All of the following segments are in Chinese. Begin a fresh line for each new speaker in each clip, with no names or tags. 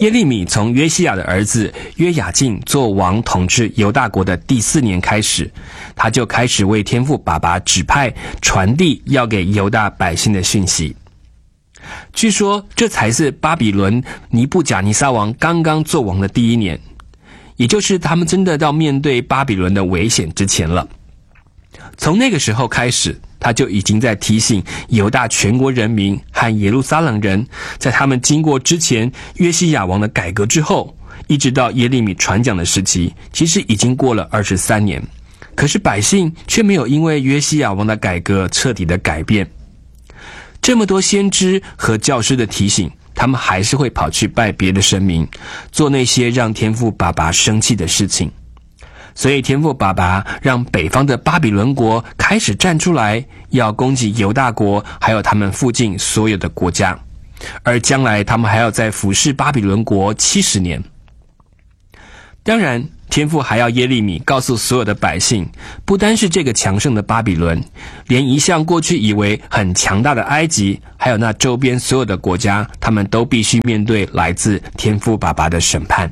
耶利米从约西亚的儿子约雅敬做王统治犹大国的第4年开始，他就开始为天父爸爸指派传递要给犹大百姓的讯息。据说这才是巴比伦尼布甲尼撒王刚刚做王的第1年，也就是他们真的要面对巴比伦的危险之前了。从那个时候开始，他就已经在提醒犹大全国人民和耶路撒冷人，在他们经过之前约西亚王的改革之后，一直到耶利米传讲的时期，其实已经过了23年。可是百姓却没有因为约西亚王的改革彻底的改变。这么多先知和教师的提醒，他们还是会跑去拜别的神明，做那些让天父爸爸生气的事情。所以天父爸爸让北方的巴比伦国开始站出来，要攻击犹大国还有他们附近所有的国家，而将来他们还要再服侍巴比伦国70年。当然天父还要耶利米告诉所有的百姓，不单是这个强盛的巴比伦，连一向过去以为很强大的埃及，还有那周边所有的国家，他们都必须面对来自天父爸爸的审判。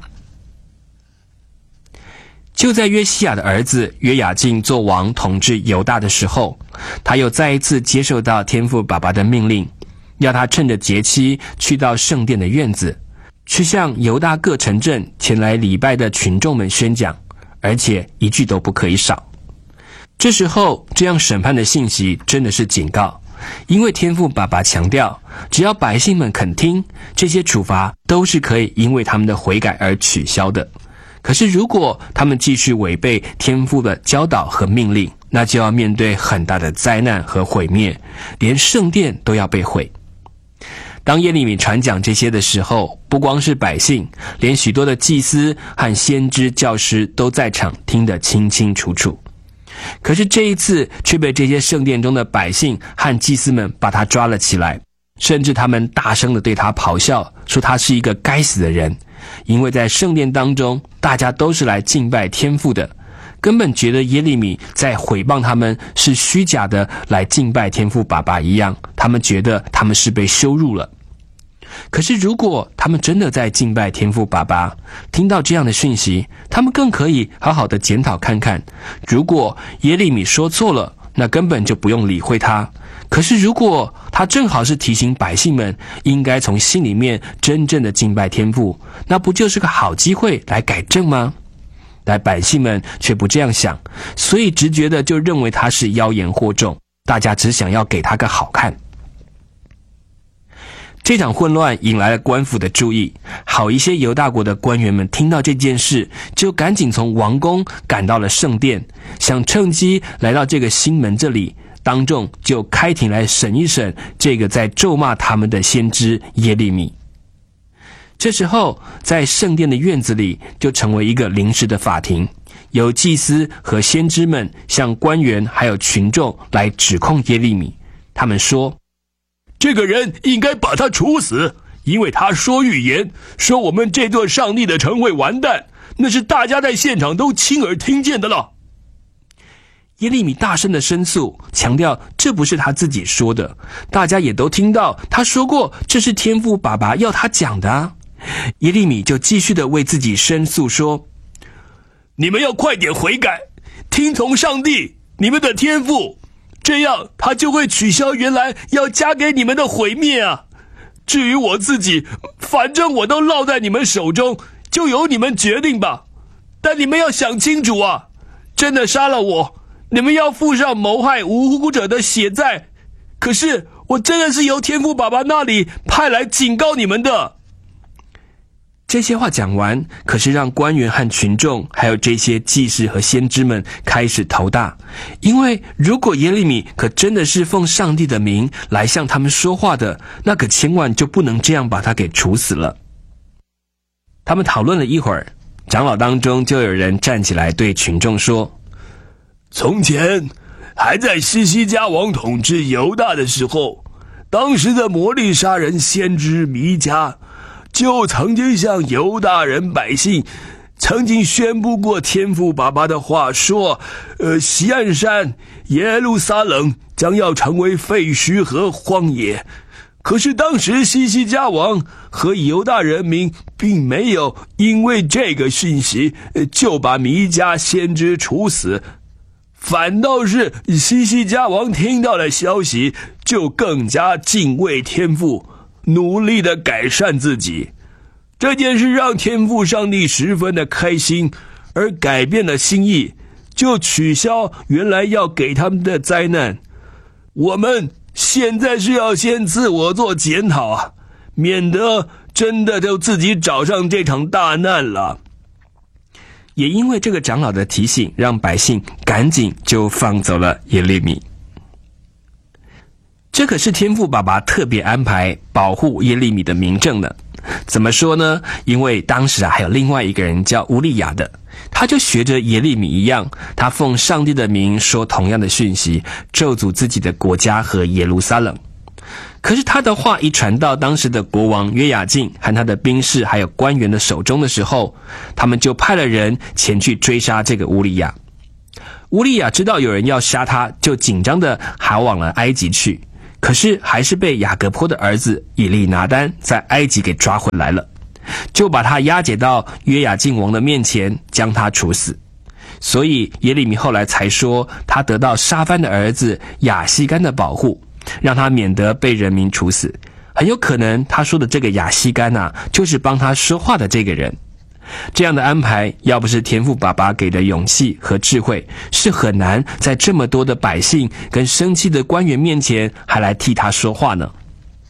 就在约西亚的儿子约雅敬做王统治犹大的时候，他又再一次接受到天父爸爸的命令，要他趁着节期去到圣殿的院子，去向犹大各城镇前来礼拜的群众们宣讲，而且一句都不可以少。这时候这样审判的信息真的是警告，因为天父爸爸强调，只要百姓们肯听，这些处罚都是可以因为他们的悔改而取消的。可是如果他们继续违背天父的教导和命令，那就要面对很大的灾难和毁灭，连圣殿都要被毁。当耶利米传讲这些的时候，不光是百姓，连许多的祭司和先知教师都在场，听得清清楚楚。可是这一次却被这些圣殿中的百姓和祭司们把他抓了起来，甚至他们大声地对他咆哮，说他是一个该死的人，因为在圣殿当中大家都是来敬拜天父的，根本觉得耶利米在毁谤他们是虚假的来敬拜天父爸爸一样，他们觉得他们是被羞辱了。可是如果他们真的在敬拜天父爸爸，听到这样的讯息，他们更可以好好的检讨看看，如果耶利米说错了，那根本就不用理会他。可是如果他正好是提醒百姓们应该从心里面真正的敬拜天父，那不就是个好机会来改正吗？但百姓们却不这样想，所以直觉的就认为他是妖言惑众，大家只想要给他个好看。这场混乱引来了官府的注意，好一些犹大国的官员们听到这件事，就赶紧从王宫赶到了圣殿，想趁机来到这个新门这里，当众就开庭来审一审这个在咒骂他们的先知耶利米。这时候在圣殿的院子里就成为一个临时的法庭，由祭司和先知们向官员还有群众来指控耶利米。他们说，
这个人应该把他处死，因为他说预言，说我们这座上帝的城会完蛋，那是大家在现场都亲耳听见的了。
耶利米大声的申诉，强调这不是他自己说的，大家也都听到他说过这是天父爸爸要他讲的啊。耶利米就继续的为自己申诉说，
你们要快点悔改，听从上帝你们的天父，这样他就会取消原来要加给你们的毁灭啊。至于我自己，反正我都落在你们手中，就由你们决定吧。但你们要想清楚啊，真的杀了我，你们要付上谋害无辜者的血债。可是我真的是由天父爸爸那里派来警告你们的。
这些话讲完，可是让官员和群众还有这些祭司和先知们开始头大，因为如果耶利米可真的是奉上帝的名来向他们说话的，那可千万就不能这样把他给处死了。他们讨论了一会儿，长老当中就有人站起来对群众说，
从前还在西西家王统治犹大的时候，当时的摩利沙人先知弥迦就曾经向犹大人百姓曾经宣布过天父爸爸的话，说锡安山耶路撒冷将要成为废墟和荒野， 可是当时西西家王和犹大人民并没有因为这个讯息就把弥迦先知处死，反倒是西西家王听到了消息，就更加敬畏天父，努力地改善自己。这件事让天父上帝十分的开心，而改变了心意，就取消原来要给他们的灾难。我们现在是要先自我做检讨啊，免得真的就自己找上这场大难了。
也因为这个长老的提醒，让百姓赶紧就放走了耶利米。这可是天父爸爸特别安排保护耶利米的明证呢。怎么说呢？因为当时还有另外一个人叫乌利亚的，他就学着耶利米一样，他奉上帝的名说同样的讯息，咒诅自己的国家和耶路撒冷。可是他的话一传到当时的国王约雅敬和他的兵士还有官员的手中的时候，他们就派了人前去追杀这个乌利亚。乌利亚知道有人要杀他，就紧张的逃往了埃及去，可是还是被雅各坡的儿子以利拿单在埃及给抓回来了，就把他押解到约雅敬王的面前，将他处死。所以耶利米后来才说，他得到沙番的儿子亚西干的保护，让他免得被人民处死。很有可能他说的这个亚西干啊，就是帮他说话的这个人。这样的安排，要不是天父爸爸给的勇气和智慧，是很难在这么多的百姓跟生气的官员面前还来替他说话呢。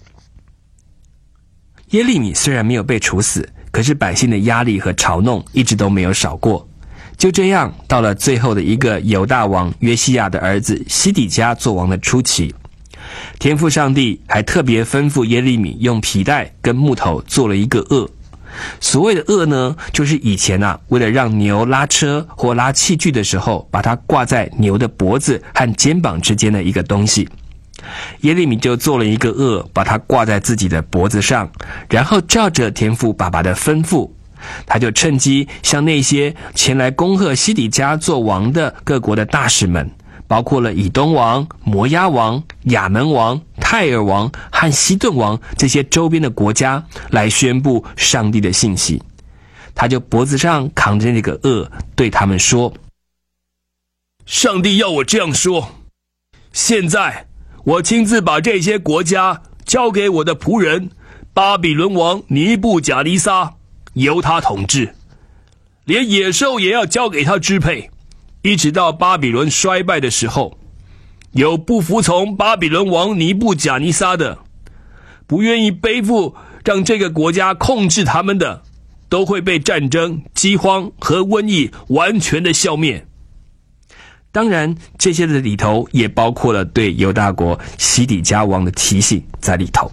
耶利米虽然没有被处死，可是百姓的压力和嘲弄一直都没有少过。就这样，到了最后的一个犹大王约西亚的儿子西底家做王的初期，天父上帝还特别吩咐耶利米用皮带跟木头做了一个轭。所谓的轭呢，就是以前为了让牛拉车或拉器具的时候，把它挂在牛的脖子和肩膀之间的一个东西。耶利米就做了一个轭，把它挂在自己的脖子上，然后照着天父爸爸的吩咐，他就趁机向那些前来恭贺西底家做王的各国的大使们，包括了以东王、摩押王、亚门王、泰尔王和西顿王这些周边的国家，来宣布上帝的信息。他就脖子上扛着那个轭，对他们说：
上帝要我这样说，现在我亲自把这些国家交给我的仆人巴比伦王尼布甲尼撒，由他统治，连野兽也要交给他支配，一直到巴比伦衰败的时候。有不服从巴比伦王尼布甲尼撒的，不愿意背负让这个国家控制他们的，都会被战争、饥荒和瘟疫完全的消灭。
当然，这些的里头也包括了对犹大国西底家王的提醒在里头。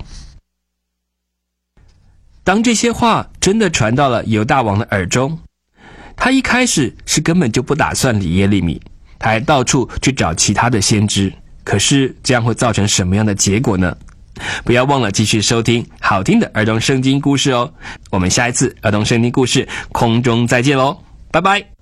当这些话真的传到了犹大王的耳中，他一开始是根本就不打算理耶利米，他还到处去找其他的先知。可是这样会造成什么样的结果呢？不要忘了继续收听好听的儿童圣经故事哦。我们下一次儿童圣经故事空中再见咯，拜拜。